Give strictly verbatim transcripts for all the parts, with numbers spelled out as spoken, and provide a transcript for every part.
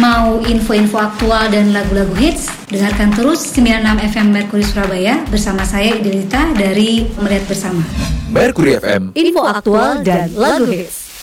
Mau info-info aktual dan lagu-lagu hits? Dengarkan terus sembilan puluh enam F M Mercury Surabaya bersama saya Idelita dari Melihat Bersama. Mercury F M, info aktual dan lagu hits.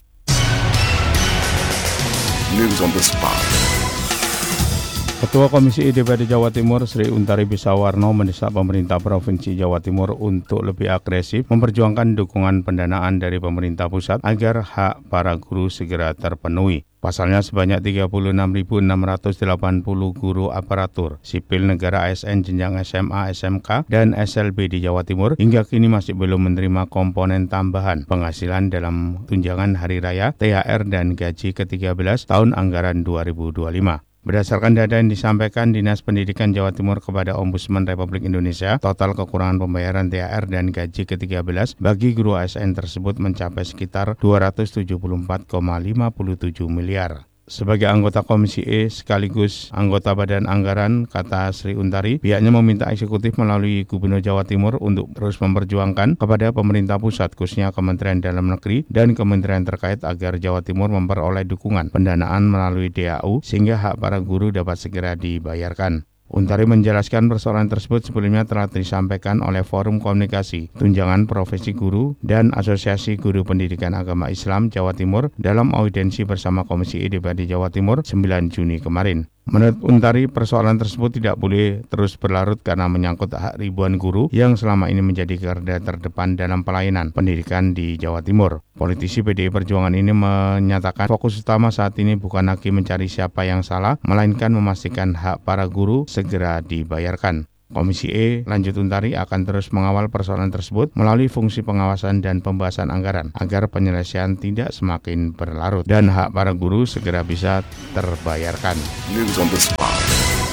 News on the spot. Ketua Komisi I D P R D Jawa Timur Sri Untari Bisawarno mendesak pemerintah Provinsi Jawa Timur untuk lebih agresif memperjuangkan dukungan pendanaan dari pemerintah pusat agar hak para guru segera terpenuhi. Pasalnya sebanyak tiga puluh enam ribu enam ratus delapan puluh guru aparatur sipil negara A S N jenjang S M A, S M K, dan S L B di Jawa Timur hingga kini masih belum menerima komponen tambahan penghasilan dalam tunjangan hari raya, T H R, dan gaji ke tiga belas tahun anggaran dua ribu dua puluh lima. Berdasarkan data yang disampaikan Dinas Pendidikan Jawa Timur kepada Ombudsman Republik Indonesia, total kekurangan pembayaran T H R dan gaji ke tiga belas bagi guru A S N tersebut mencapai sekitar dua ratus tujuh puluh empat koma lima tujuh miliar. Sebagai anggota Komisi E sekaligus anggota Badan Anggaran, kata Sri Untari, pihaknya meminta eksekutif melalui Gubernur Jawa Timur untuk terus memperjuangkan kepada pemerintah pusat, khususnya Kementerian Dalam Negeri dan kementerian terkait agar Jawa Timur memperoleh dukungan pendanaan melalui D A U sehingga hak para guru dapat segera dibayarkan. Untari menjelaskan persoalan tersebut sebelumnya telah disampaikan oleh Forum Komunikasi Tunjangan Profesi Guru dan Asosiasi Guru Pendidikan Agama Islam Jawa Timur dalam audiensi bersama Komisi I D P R D Jawa Timur sembilan Juni kemarin. Menurut Untari, persoalan tersebut tidak boleh terus berlarut karena menyangkut hak ribuan guru yang selama ini menjadi garda terdepan dalam pelayanan pendidikan di Jawa Timur. Politisi P D I Perjuangan ini menyatakan fokus utama saat ini bukan lagi mencari siapa yang salah, melainkan memastikan hak para guru segera dibayarkan. Komisi E, lanjut Untari, akan terus mengawal persoalan tersebut melalui fungsi pengawasan dan pembahasan anggaran agar penyelesaian tidak semakin berlarut dan hak para guru segera bisa terbayarkan. News on the spot.